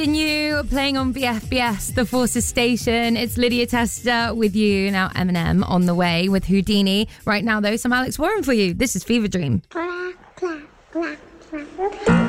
You playing on BFBS, the Forces Station. It's Lydia Tester with you. Now Eminem on the way with Houdini. Right now, though, some Alex Warren for you. This is Fever Dream. Clap, clap, clap, clap.